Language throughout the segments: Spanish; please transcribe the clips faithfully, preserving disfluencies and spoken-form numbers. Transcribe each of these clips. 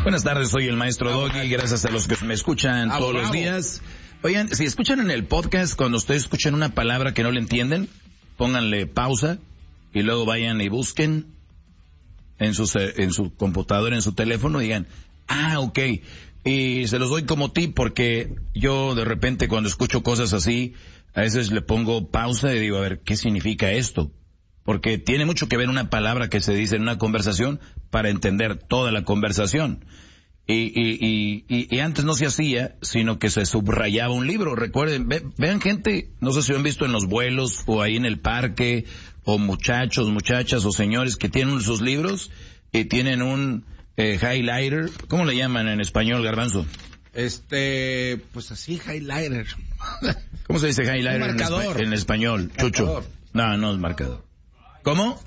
Buenas tardes, soy el maestro Doggy, gracias a los que me escuchan Ah, todos bravo. los días. Oigan, si escuchan en el podcast, cuando ustedes escuchan una palabra que no le entienden, pónganle pausa y luego vayan y busquen en su, en su computadora, en su teléfono, y digan, ah, ok. Y se los doy como tip porque yo de repente cuando escucho cosas así, a veces le pongo pausa y digo, a ver, ¿qué significa esto? Porque tiene mucho que ver una palabra que se dice en una conversación para entender toda la conversación. Y, y, y, y, y antes no se hacía, sino que se subrayaba un libro. Recuerden, ve, vean gente, no sé si lo han visto en los vuelos o ahí en el parque, o muchachos, muchachas o señores que tienen sus libros y tienen un eh, highlighter. ¿Cómo le llaman en español, Garbanzo? Este, pues así, highlighter. ¿Cómo se dice highlighter Un en, marcador. espa- en español? Chucho. Marcador. No, no es marcador. ¿Cómo?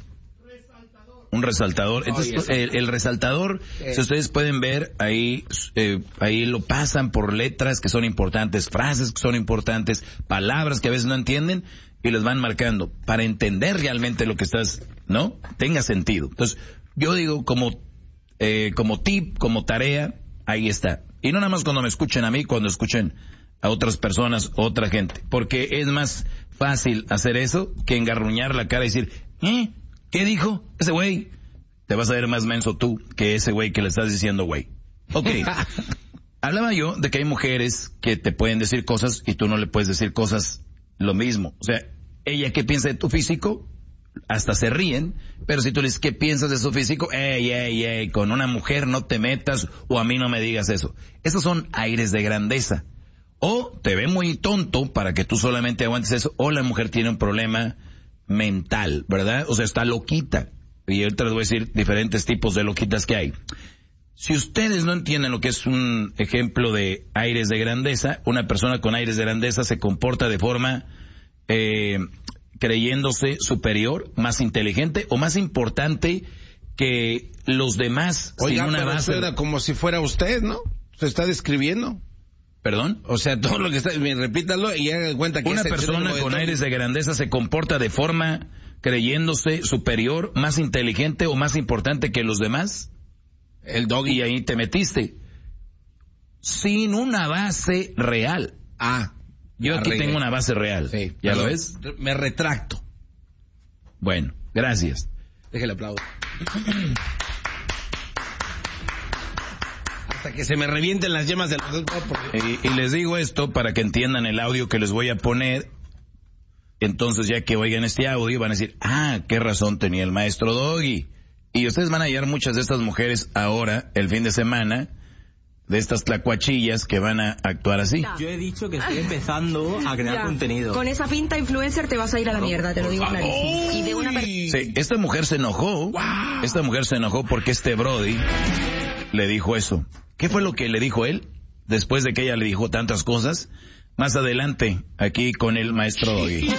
Un resaltador. Entonces, Oh, yes. el, el resaltador, Eh. si ustedes pueden ver, ahí, eh, ahí lo pasan por letras que son importantes, frases que son importantes, palabras que a veces no entienden, y les van marcando para entender realmente lo que estás, ¿no? Tenga sentido. Entonces, yo digo como, eh, como tip, como tarea, ahí está. Y no nada más cuando me escuchen a mí, cuando escuchen a otras personas, otra gente. Porque es más fácil hacer eso que engarruñar la cara y decir, ¿eh? ¿Qué dijo ese güey? Te vas a ver más menso tú que ese güey que le estás diciendo güey. Ok. Hablaba yo de que hay mujeres que te pueden decir cosas y tú no le puedes decir cosas lo mismo. O sea, ella ¿qué piensa de tu físico? Hasta se ríen, pero si tú le dices ¿qué piensas de su físico? Ey, ey, ey, con una mujer no te metas o a mí no me digas eso. Esos son aires de grandeza. O te ve muy tonto para que tú solamente aguantes eso, o la mujer tiene un problema mental, ¿verdad? O sea, está loquita. Y ahorita les voy a decir diferentes tipos de loquitas que hay. Si ustedes no entienden lo que es un ejemplo de aires de grandeza, una persona con aires de grandeza se comporta de forma eh, creyéndose superior, más inteligente o más importante que los demás. Oiga, sin una pero base. suena como si fuera usted, ¿no? Se está describiendo. ¿Perdón? O sea, todo lo que está, bien, repítalo y haga cuenta que Una es el persona sinónimo de con todo. aires de grandeza se comporta de forma creyéndose superior, más inteligente o más importante que los demás. El doggy. Y ahí te metiste. Sin una base real. Ah. Yo aquí arreglé. tengo una base real. Sí. ¿Ya lo Perdón. ves? Me retracto. Bueno, gracias. Déjale aplauso. Hasta que se me revienten las yemas del... Y, y les digo esto para que entiendan el audio que les voy a poner. Entonces, ya que oigan este audio, van a decir, ah, qué razón tenía el maestro Doggy. Y ustedes van a hallar muchas de estas mujeres ahora, el fin de semana, de estas tlacuachillas que van a actuar así. Yo he dicho que estoy empezando a crear Ya. contenido. Con esa pinta influencer te vas a ir a la mierda, te lo digo clarísimo. Y de una per- Sí, esta mujer se enojó. Esta mujer se enojó porque este Brody le dijo eso. ¿Qué fue lo que le dijo él? Después de que ella le dijo tantas cosas. Más adelante, aquí con el maestro Doggy.